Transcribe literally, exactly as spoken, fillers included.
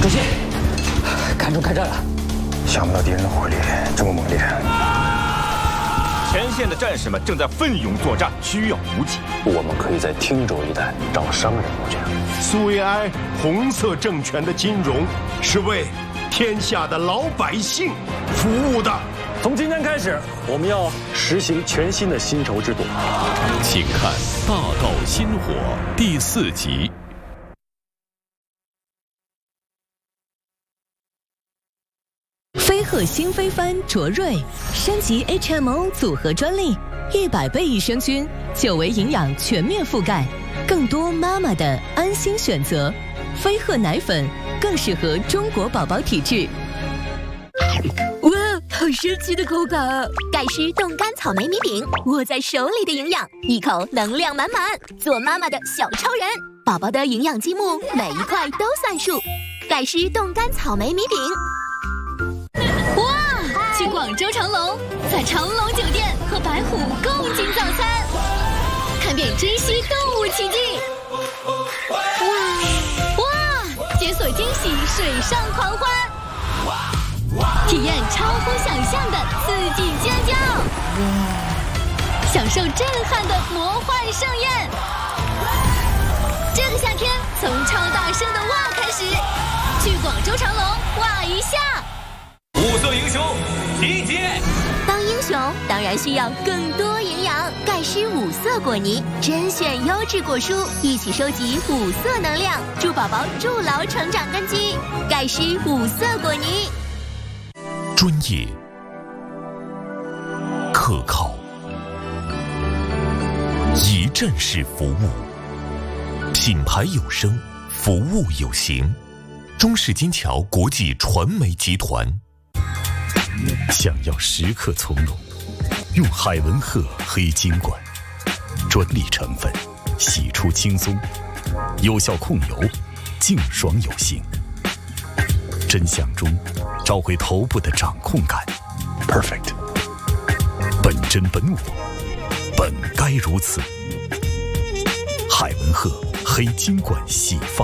主席，看中开战了！ 想不到敌人的火力这么猛烈。 前线的战士们正在奋勇作战，需要补给。 我们可以在汀州一带找商人入战。 苏维埃红色政权的金融是为天下的老百姓服务的。 从今天开始，我们要实行全新的薪酬制度。 请看《大道薪火》第四集。 飞鹤新飞帆卓瑞升级 H M O 组合专利，一百倍益生菌，久维营养全面覆盖，更多妈妈的安心选择。飞鹤奶粉更适合中国宝宝体质。 哇，好神奇的口感啊！ 盖诗冻干草莓米饼，握在手里的营养，一口能量满满，做妈妈的小超人。宝宝的营养积木，每一块都算数。盖诗冻干草莓米饼。 哇！去广州长隆，在长隆酒店和白虎共进早餐，看遍珍稀动物奇迹。哇哇！解锁惊喜水上狂欢，体验超乎想象的刺激尖叫，享受震撼的魔幻盛宴。这个夏天，从超大声的哇开始，去广州长隆哇一下。 五色英雄集结！ 当英雄当然需要更多营养。盖诗五色果泥，甄选优质果蔬，一起收集五色能量，助宝宝筑牢成长根基。盖诗五色果泥， 专业、可靠、一站式服务，品牌有声，服务有形。中式金桥国际传媒集团。想要时刻从容，用海文赫黑金管，专利成分，洗出轻松，有效控油，净爽有型。真相中找回头部的掌控感 ，perfect。本真本我，本该如此。海文赫黑金管洗发。